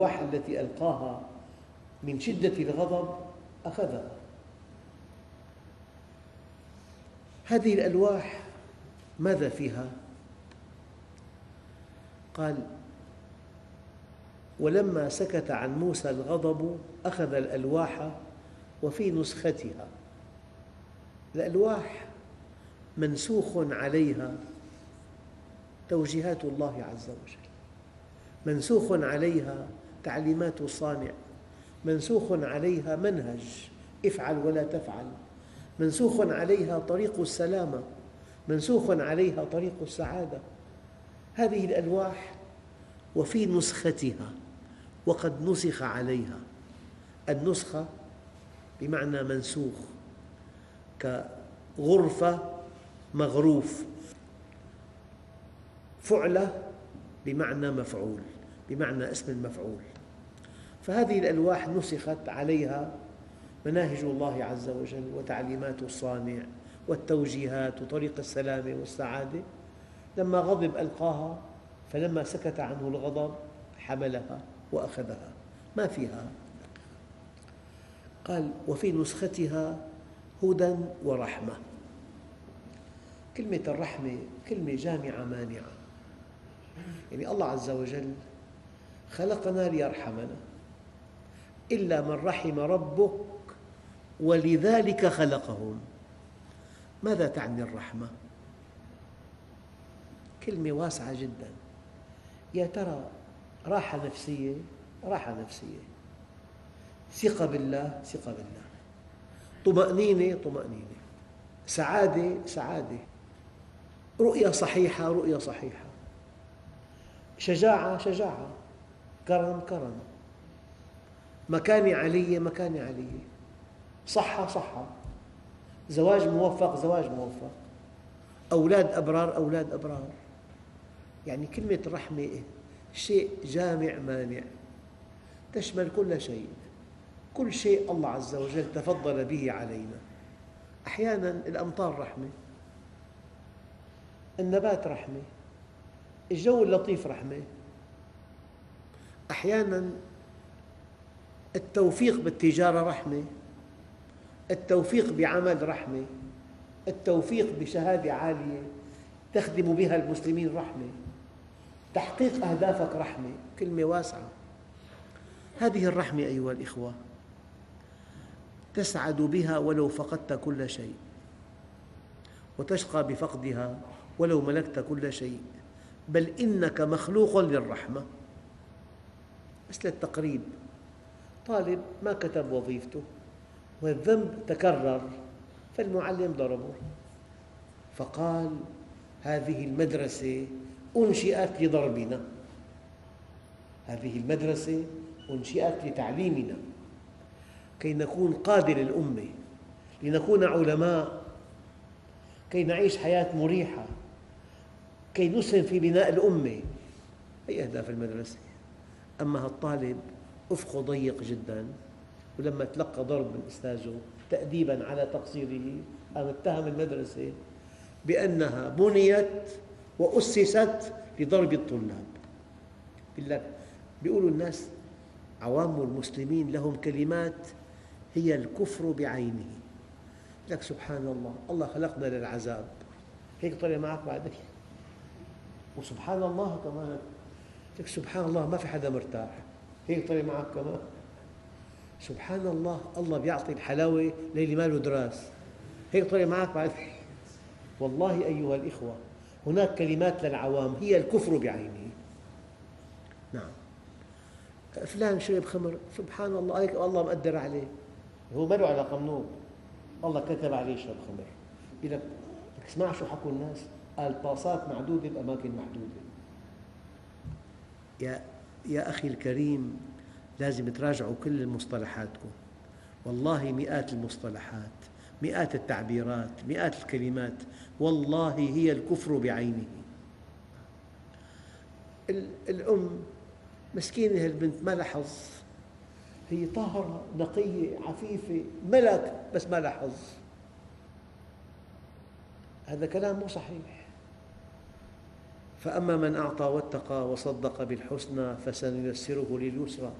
الألواح التي ألقاها من شدة الغضب أخذها. هذه الألواح ماذا فيها؟ قال: ولما سكت عن موسى الغضب أخذ الألواح وفي نسختها. الألواح منسوخ عليها توجيهات الله عز وجل، منسوخ عليها تعليمات الصانع، منسوخ عليها منهج افعل ولا تفعل، منسوخ عليها طريق السلامة، منسوخ عليها طريق السعادة. هذه الألواح وفي نسختها، وقد نسخ عليها. النسخة بمعنى منسوخ، كغرفة مغروف، فعلة بمعنى مفعول، بمعنى اسم المفعول. فهذه الألواح نسخت عليها مناهج الله عز وجل وتعليمات الصانع والتوجيهات وطريق السلامة والسعادة. لما غضب ألقاها، فلما سكت عنه الغضب حملها وأخذها، ما فيها. قال: وفي نسختها هدى ورحمة. كلمة الرحمة كلمة جامعة مانعة، يعني الله عز وجل خلقنا ليرحمنا، إلا من رحم ربك ولذلك خلقهم. ماذا تعني الرحمة؟ كلمة واسعة جدا. يا ترى راحة نفسية، راحة نفسية، ثقة بالله، ثقة بالله، طمأنينة، طمأنينة، سعادة، سعادة، رؤية صحيحة، رؤية صحيحة، شجاعة، شجاعة، كرم، كرم، مكانة علية، مكانة علية، صحة، صحة، زواج موفق، زواج موفق، أولاد أبرار، أولاد أبرار. يعني كلمة الرحمة شيء جامع مانع، تشمل كل شيء، كل شيء الله عز وجل تفضل به علينا. أحياناً الأمطار رحمة، النبات رحمة، الجو اللطيف رحمة، أحياناً التوفيق بالتجارة رحمة، التوفيق بعمل رحمة، التوفيق بشهادة عالية تخدم بها المسلمين رحمة، تحقيق أهدافك رحمة. كلمة واسعة. هذه الرحمة أيها الإخوة تسعد بها ولو فقدت كل شيء، وتشقى بفقدها ولو ملكت كل شيء، بل إنك مخلوق للرحمة. مثل التقريب، طالب ما كتب وظيفته والذنب تكرر، فالمعلم ضربه، فقال: هذه المدرسة أنشئت لضربنا، هذه المدرسة أنشئت لتعليمنا، كي نكون قادة للأمة، لنكون علماء، كي نعيش حياة مريحة، كي نسهم في بناء الأمة. هي أهداف المدرسة. أما الطالب أفقه ضيق جدا، ولما تلقى ضرب من أستاذه تأديباً على تقصيره قام اتهم المدرسة بأنها بنيت وأسست لضرب الطلاب. يقولوا الناس عوام المسلمين لهم كلمات هي الكفر بعينه. لك سبحان الله، الله خلقنا للعذاب، هيك طلع معك بعدين، وسبحان الله كمان، لك سبحان الله ما في حدا مرتاح، هيك طلع معك كمان، سبحان الله، الله بيعطي الحلاوة للي ما له دراس، هيك طلع معك بعدين. والله أيها الإخوة هناك كلمات للعوام هي الكفر بعينه. نعم، فلان شرب خمر، سبحان الله، هيك الله مقدر عليه، هو ما له علاقة منه، الله كتب عليه يشرب خمر. يقول لك اسمع شو حكوا الناس، الباصات معدودة بأماكن محدودة. يا أخي الكريم، لازم تراجعوا كل مصطلحاتكم، والله مئات المصطلحات، مئات التعبيرات، مئات الكلمات، والله هي الكفر بعينه. الأم مسكينة، البنت ما لها حظ، هي طاهرة نقية عفيفة ملك، بس ما لها حظ. هذا كلام مو صحيح. فأما من أعطى واتقى وصدق بالحسنى فسنيسره لليسرى